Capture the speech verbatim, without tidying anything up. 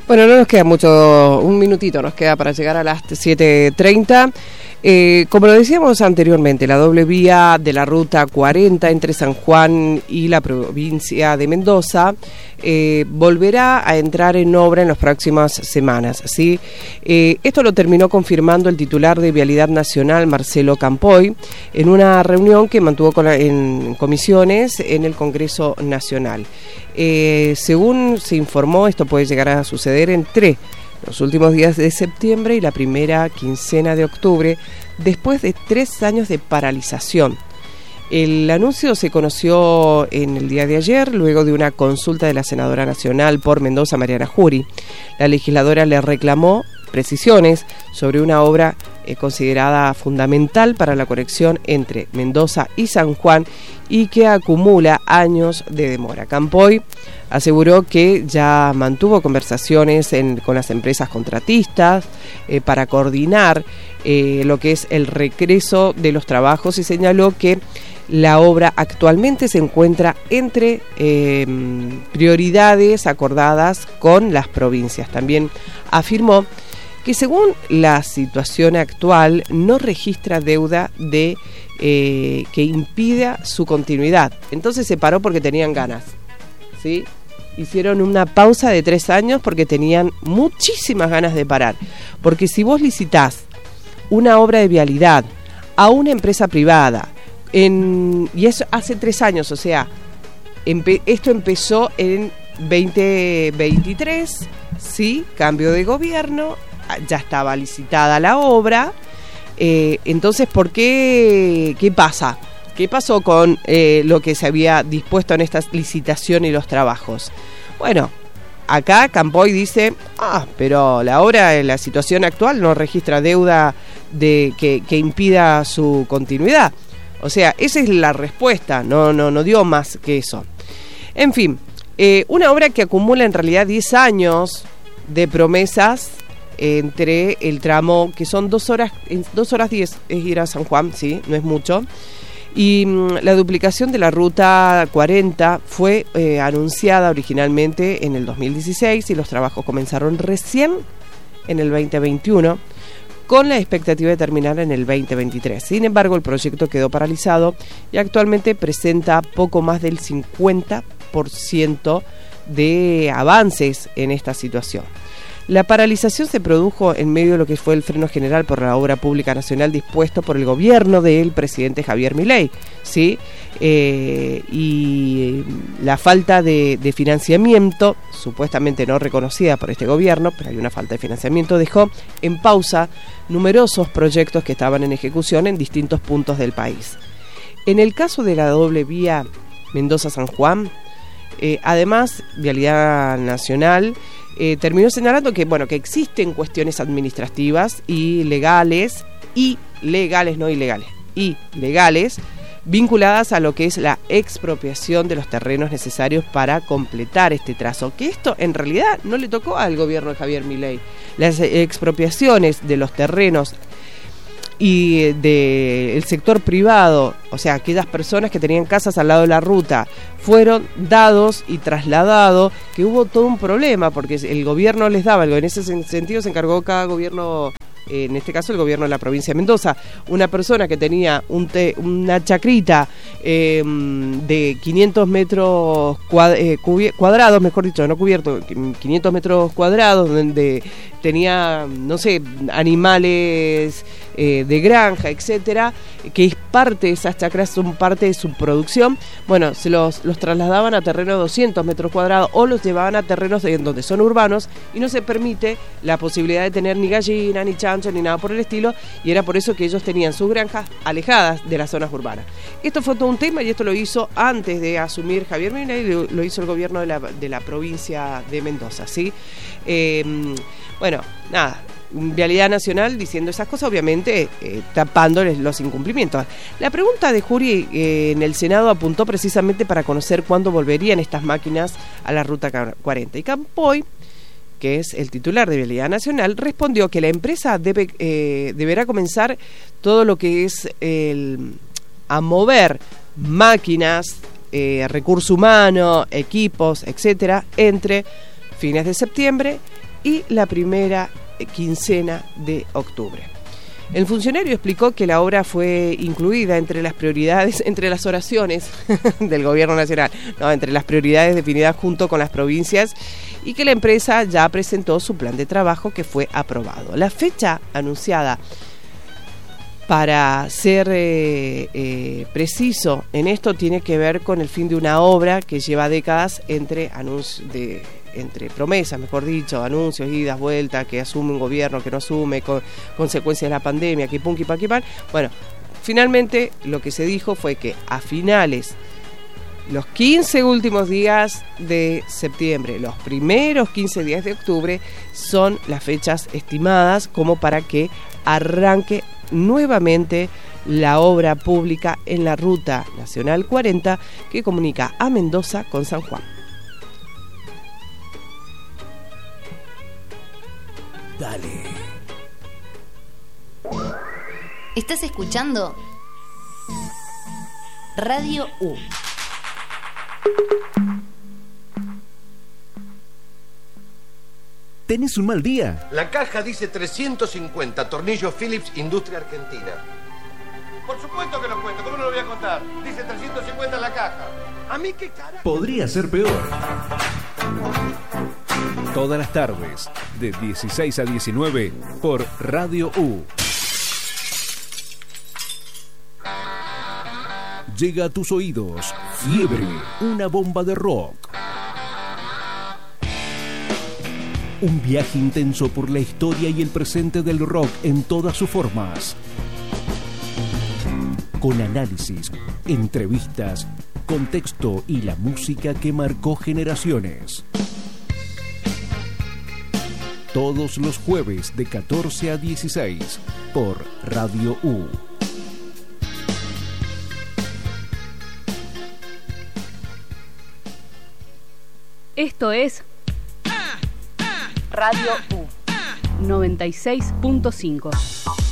Bueno, no nos queda mucho, un minutito nos queda para llegar a las siete treinta. Eh, como lo decíamos anteriormente, la doble vía de la ruta cuarenta entre San Juan y la provincia de Mendoza eh, volverá a entrar en obra en las próximas semanas, ¿sí? Eh, esto lo terminó confirmando el titular de Vialidad Nacional, Marcelo Campoy, en una reunión que mantuvo con la, en comisiones en el Congreso Nacional. Eh, según se informó, esto puede llegar a suceder entre los últimos días de septiembre y la primera quincena de octubre, después de tres años de paralización. El anuncio se conoció en el día de ayer, luego de una consulta de la senadora nacional por Mendoza, Mariana Jury. La legisladora le reclamó precisiones sobre una obra eh, considerada fundamental para la conexión entre Mendoza y San Juan y que acumula años de demora. Campoy aseguró que ya mantuvo conversaciones en, con las empresas contratistas eh, para coordinar eh, lo que es el regreso de los trabajos y señaló que la obra actualmente se encuentra entre eh, prioridades acordadas con las provincias. También afirmó que según la situación actual no registra deuda de eh, que impida su continuidad. Entonces se paró porque tenían ganas, ¿sí? Hicieron una pausa de tres años porque tenían muchísimas ganas de parar. Porque si vos licitás una obra de vialidad a una empresa privada, en, y eso hace tres años, o sea, empe, esto empezó en veinte veintitrés, ¿sí? Cambio de gobierno, ya estaba licitada la obra, eh, entonces, ¿por qué? ¿Qué pasa? ¿Qué pasó con eh, lo que se había dispuesto en esta licitación y los trabajos? Bueno, acá Campoy dice, ah, pero la obra en la situación actual no registra deuda de que, que impida su continuidad. O sea, esa es la respuesta, no, no, no dio más que eso. En fin, eh, una obra que acumula en realidad diez años de promesas eh, entre el tramo, que son dos horas, dos horas diez es ir a San Juan, sí, no es mucho. Y mmm, la duplicación de la ruta cuarenta fue eh, anunciada originalmente en el dos mil dieciséis y los trabajos comenzaron recién en el veinte veintiuno, con la expectativa de terminar en el veinte veintitrés. Sin embargo, el proyecto quedó paralizado y actualmente presenta poco más del cincuenta por ciento de avances en esta situación. La paralización se produjo en medio de lo que fue el freno general por la obra pública nacional dispuesto por el gobierno del presidente Javier Milei, ¿sí? Eh, y la falta de, de financiamiento, supuestamente no reconocida por este gobierno, pero hay una falta de financiamiento, dejó en pausa numerosos proyectos que estaban en ejecución en distintos puntos del país. En el caso de la doble vía Mendoza-San Juan, eh, además, Vialidad Nacional Eh, terminó señalando que, bueno, que existen cuestiones administrativas y legales, y legales, no ilegales, y legales, vinculadas a lo que es la expropiación de los terrenos necesarios para completar este trazo, que esto en realidad no le tocó al gobierno de Javier Milei. Las expropiaciones de los terrenos y del sector privado, o sea, aquellas personas que tenían casas al lado de la ruta, fueron dados y trasladados, que hubo todo un problema, porque el gobierno les daba, en ese sentido se encargó cada gobierno, en este caso el gobierno de la provincia de Mendoza, una persona que tenía un te, una chacrita eh, de quinientos metros cuad, eh, cuadrados, mejor dicho, no cubierto, quinientos metros cuadrados, donde tenía, no sé, animales eh, de granja, etcétera, que es parte de esas chacras, son parte de su producción. Bueno, se los, los trasladaban a terrenos de doscientos metros cuadrados o los llevaban a terrenos de, donde son urbanos y no se permite la posibilidad de tener ni gallina, ni chancho, ni nada por el estilo, y era por eso que ellos tenían sus granjas alejadas de las zonas urbanas. Esto fue todo un tema y esto lo hizo antes de asumir Javier Milei, lo, lo hizo el gobierno de la, de la provincia de Mendoza, ¿sí? Eh, bueno, nada, Vialidad Nacional diciendo esas cosas, obviamente eh, tapándoles los incumplimientos. La pregunta de Jury eh, en el Senado apuntó precisamente para conocer cuándo volverían estas máquinas a la ruta cuarenta. Y Campoy, que es el titular de Vialidad Nacional, respondió que la empresa debe, eh, deberá comenzar todo lo que es el, a mover máquinas, eh, recurso humano, equipos, etcétera, entre fines de septiembre y la primera quincena de octubre. El funcionario explicó que la obra fue incluida entre las prioridades, entre las oraciones del Gobierno Nacional, no, entre las prioridades definidas junto con las provincias, y que la empresa ya presentó su plan de trabajo que fue aprobado. La fecha anunciada, para ser eh, eh, preciso en esto, tiene que ver con el fin de una obra que lleva décadas entre anuncios de entre promesas, mejor dicho, anuncios, idas, vueltas, que asume un gobierno, que no asume, con consecuencias de la pandemia, que pum, que pa, que pan. Bueno, finalmente lo que se dijo fue que a finales, los quince últimos días de septiembre, los primeros quince días de octubre, son las fechas estimadas como para que arranque nuevamente la obra pública en la Ruta Nacional cuarenta que comunica a Mendoza con San Juan. Dale. ¿Estás escuchando? Radio U. ¿Tenés un mal día? La caja dice trescientos cincuenta, tornillos Phillips, Industria Argentina. Por supuesto que lo cuento, ¿cómo no lo voy a contar? Dice trescientos cincuenta en la caja. ¿A mí qué cara? Podría ser peor. Todas las tardes, de dieciséis a diecinueve, por Radio U. Llega a tus oídos Fiebre, una bomba de rock. Un viaje intenso por la historia y el presente del rock en todas sus formas. Con análisis, entrevistas, contexto y la música que marcó generaciones. Todos los jueves de catorce a dieciséis por Radio U. Esto es Radio U noventa y seis punto cinco.